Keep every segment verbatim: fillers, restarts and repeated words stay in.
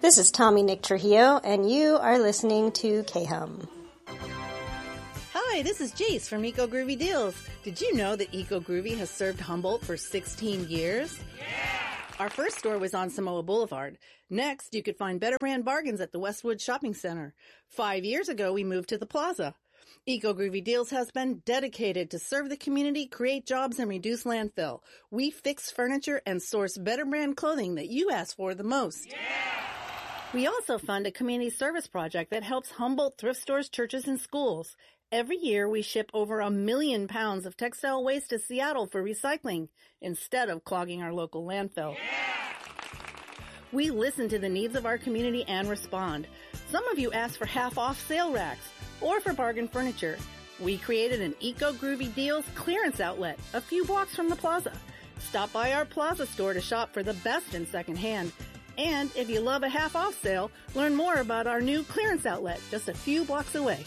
This is Tommy Nick Trujillo, and you are listening to K-Hum. Hi, this is Jace from Eco Groovy Deals. Did you know that Eco Groovy has served Humboldt for sixteen years? Yeah! Our first store was on Samoa Boulevard. Next, you could find better brand bargains at the Westwood Shopping Center. Five years ago, we moved to the Plaza. Eco Groovy Deals has been dedicated to serve the community, create jobs, and reduce landfill. We fix furniture and source better brand clothing that you ask for the most. Yeah! We also fund a community service project that helps Humboldt thrift stores, churches, and schools. Every year, we ship over a million pounds of textile waste to Seattle for recycling instead of clogging our local landfill. Yeah! We listen to the needs of our community and respond. Some of you ask for half-off sale racks or for bargain furniture. We created an Eco Groovy Deals clearance outlet a few blocks from the Plaza. Stop by our Plaza store to shop for the best in secondhand. And if you love a half-off sale, learn more about our new clearance outlet just a few blocks away.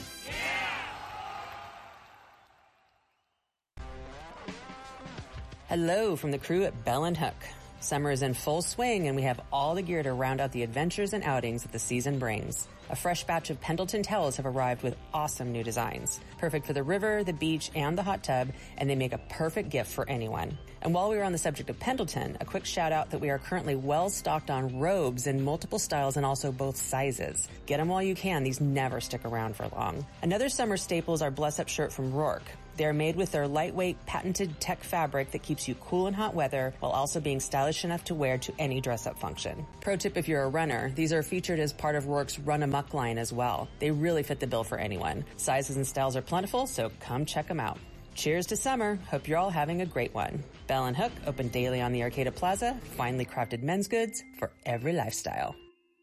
Hello from the crew at Bell and Hook. Summer is in full swing and we have all the gear to round out the adventures and outings that the season brings. A fresh batch of Pendleton towels have arrived with awesome new designs. Perfect for the river, the beach, and the hot tub, and they make a perfect gift for anyone. And while we are on the subject of Pendleton, a quick shout out that we are currently well stocked on robes in multiple styles and also both sizes. Get them while you can. These never stick around for long. Another summer staple is our Bless Up shirt from Rourke. They are made with their lightweight, patented tech fabric that keeps you cool in hot weather while also being stylish enough to wear to any dress-up function. Pro tip if you're a runner, these are featured as part of Rourke's Run Amok line as well. They really fit the bill for anyone. Sizes and styles are plentiful, so come check them out. Cheers to summer. Hope you're all having a great one. Bell and Hook, open daily on the Arcata Plaza. Finely crafted men's goods for every lifestyle.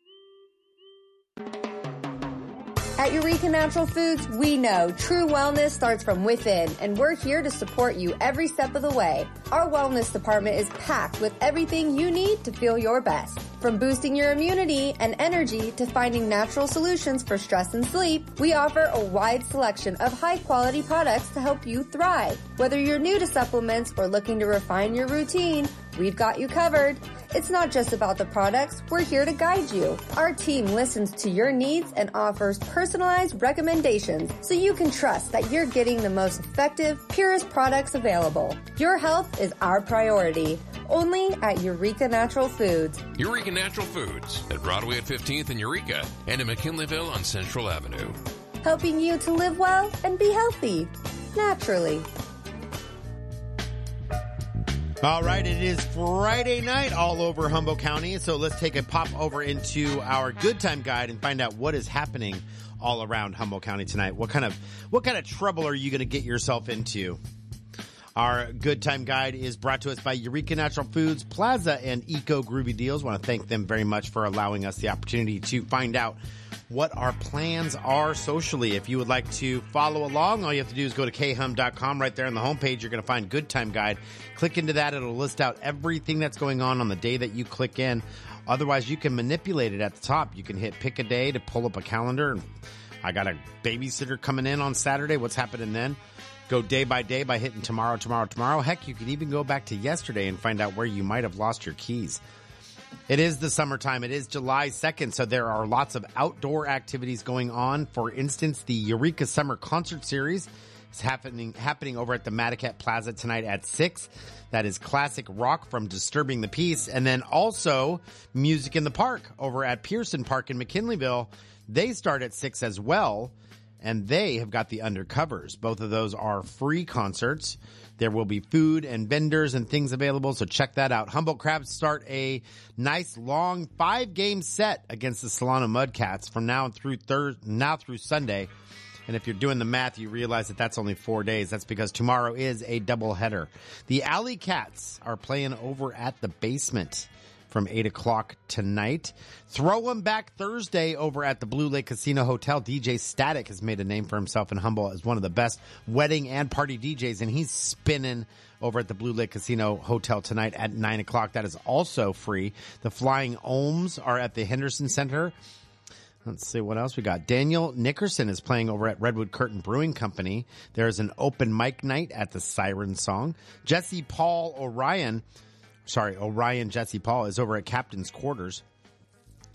At Eureka Natural Foods, we know true wellness starts from within, and we're here to support you every step of the way. Our wellness department is packed with everything you need to feel your best. From boosting your immunity and energy to finding natural solutions for stress and sleep, we offer a wide selection of high-quality products to help you thrive. Whether you're new to supplements or looking to refine your routine, we've got you covered. It's not just about the products, we're here to guide you. Our team listens to your needs and offers personalized recommendations so you can trust that you're getting the most effective, purest products available. Your health is our priority. Only at Eureka Natural Foods. Eureka Natural Foods at Broadway at fifteenth in Eureka and in McKinleyville on Central Avenue. Helping you to live well and be healthy. Naturally. All right, it is Friday night all over Humboldt County, so let's take a pop over into our Good Time Guide and find out what is happening all around Humboldt County tonight. What kind of what kind of trouble are you going to get yourself into? Our Good Time Guide is brought to us by Eureka Natural Foods, Plaza, and Eco Groovy Deals. I want to thank them very much for allowing us the opportunity to find out what our plans are socially. If you would like to follow along, all you have to do is go to k hum dot com. Right there on the homepage, you're going to find Good Time Guide. Click into that. It'll list out everything that's going on on the day that you click in. Otherwise, you can manipulate it at the top. You can hit pick a day to pull up a calendar. I got a babysitter coming in on Saturday. What's happening then? Go day by day by hitting tomorrow, tomorrow, tomorrow. Heck, you could even go back to yesterday and find out where you might have lost your keys. It is the summertime. It is July second, so there are lots of outdoor activities going on. For instance, the Eureka Summer Concert Series is happening happening over at the Madaket Plaza tonight at six. That is classic rock from Disturbing the Peace. And then also Music in the Park over at Pearson Park in McKinleyville. They start at six as well, and they have got the Undercovers. Both of those are free concerts. There will be food and vendors and things available, so check that out. Humboldt Crabs start a nice long five-game set against the Solano Mudcats from now through Thurs now through Sunday. And if you're doing the math, you realize that that's only four days. That's because tomorrow is a doubleheader. The Alley Cats are playing over at the Basement from eight o'clock tonight. Throw 'em back Thursday over at the Blue Lake Casino Hotel. D J Static has made a name for himself in Humboldt as one of the best wedding and party D Js, and he's spinning over at the Blue Lake Casino Hotel tonight at nine o'clock. That is also free. The Flying Ohms are at the Henderson Center. Let's see what else we got. Daniel Nickerson is playing over at Redwood Curtain Brewing Company. There's an open mic night at the Siren Song. Jesse Paul Orion Sorry, Orion Jesse Paul is over at Captain's Quarters.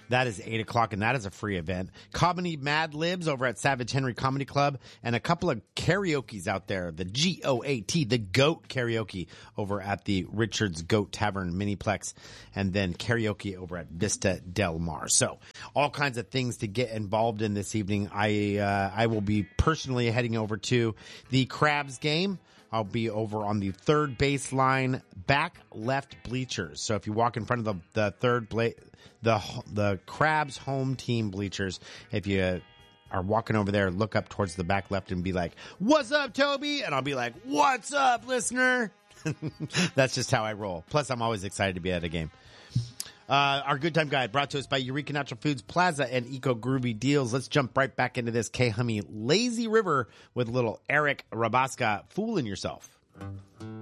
That is eight o'clock, and that is a free event. Comedy Mad Libs over at Savage Henry Comedy Club, and a couple of karaoke's out there. The G O A T, the GOAT Karaoke over at the Richard's Goat Tavern Miniplex, and then karaoke over at Vista Del Mar. So all kinds of things to get involved in this evening. I uh, I will be personally heading over to the Crabs game. I'll be over on the third baseline back left bleachers. So if you walk in front of the, the third bla- the the Crabs home team bleachers, if you are walking over there, look up towards the back left and be like, "What's up, Toby?" And I'll be like, "What's up, listener?" That's just how I roll. Plus, I'm always excited to be at a game. Uh, our Good Time Guide brought to us by Eureka Natural Foods Plaza and Eco Groovy Deals. Let's jump right back into this K-Hummy Lazy River with little Eric Rabaska, Fooling Yourself.